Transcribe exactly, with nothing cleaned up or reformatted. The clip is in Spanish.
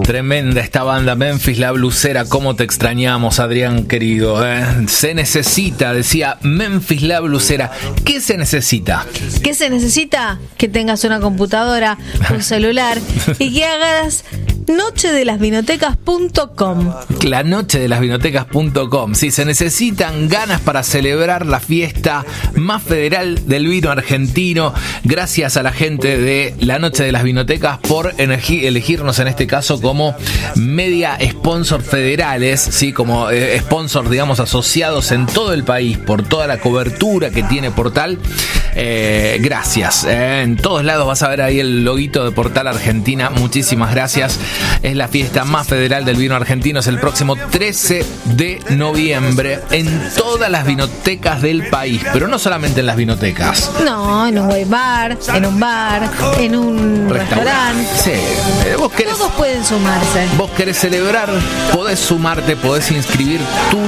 Tremenda esta banda, Memphis la Blusera. Cómo te extrañamos, Adrián querido, ¿eh? Se necesita, decía Memphis la Blusera. ¿Qué se necesita? ¿Qué se necesita? Que tengas una computadora, un celular y que hagas noche de las vinotecas punto com. La noche de las vinotecas punto com. Sí, se necesitan ganas para celebrar la fiesta más federal del vino argentino. Gracias a la gente de la noche de las vinotecas por elegir, elegirnos en este caso como media sponsor federales, sí, como eh, sponsor, digamos, asociados en todo el país por toda la cobertura que tiene Portal. Eh, gracias. Eh, en todos lados vas a ver ahí el loguito de Portal Argentina. Muchísimas gracias. Es la fiesta más federal del vino argentino. Es el próximo trece de noviembre en todas las vinotecas del país, pero no solamente en las vinotecas. No, en un wine bar, en un bar, en un restaurante. Sí. Eh, vos querés, Todos pueden sumarse. Vos querés celebrar, podés sumarte, podés inscribir tu